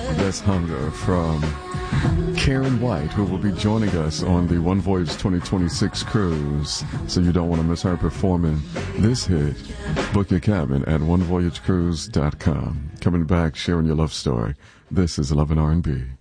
That's Hunger from Karen White, who will be joining us on the One Voyage 2026 cruise. So you don't want to miss her performing this hit. Book your cabin at onevoyagecruise.com. Coming back, sharing your love story. This is Love and R&B.